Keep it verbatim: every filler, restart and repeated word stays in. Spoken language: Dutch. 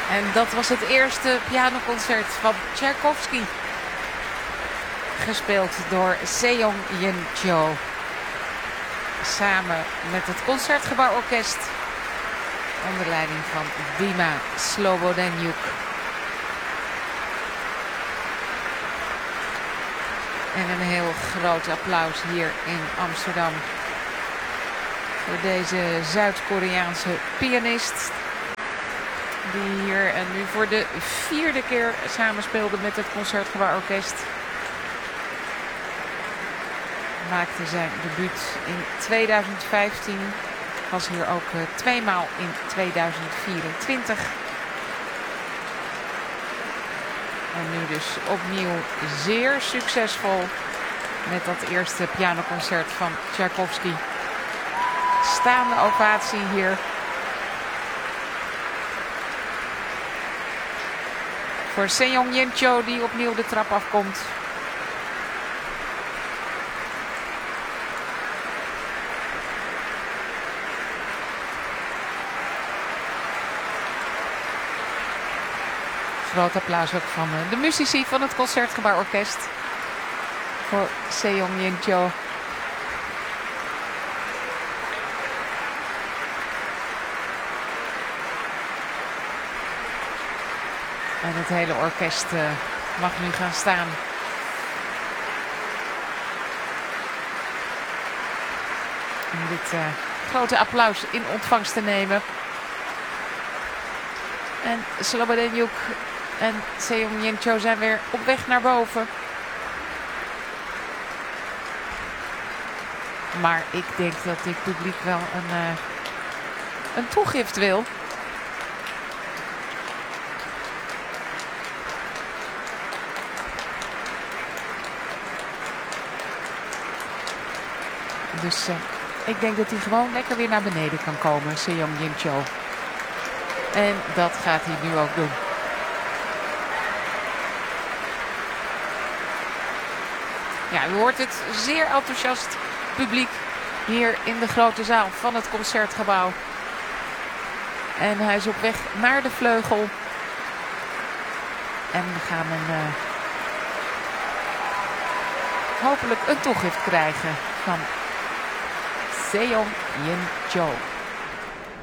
En dat was het eerste pianoconcert van Tchaikovsky. Gespeeld door Seong Yin Cho. Samen met het Concertgebouworkest. Onder leiding van Dima Slobodenjuk. En een heel groot applaus hier in Amsterdam. Voor deze Zuid-Koreaanse pianist. Die hier en nu voor de vierde keer samenspeelde met het Concertgebouworkest. Maakte zijn debuut in tweeduizend vijftien. Was hier ook uh, tweemaal in tweeduizend vierentwintig. En nu dus opnieuw zeer succesvol met dat eerste pianoconcert van Tchaikovsky. Staande ovatie hier. Voor Seong Yin Cho die opnieuw de trap afkomt. Groot applaus ook van de muzici van het Concertgebouworkest. Voor Seong Yin Cho. En het hele orkest uh, mag nu gaan staan. Om dit uh, grote applaus in ontvangst te nemen. En Slobodenjuk en Seong Yin Cho zijn weer op weg naar boven. Maar ik denk dat dit publiek wel een, uh, een toegift wil. Dus uh, ik denk dat hij gewoon lekker weer naar beneden kan komen, Seong Yin Cho. En dat gaat hij nu ook doen. Ja, u hoort het zeer enthousiast publiek hier in de grote zaal van het Concertgebouw. En hij is op weg naar de vleugel. En we gaan een, uh, hopelijk een toegift krijgen van Seong Yin Cho.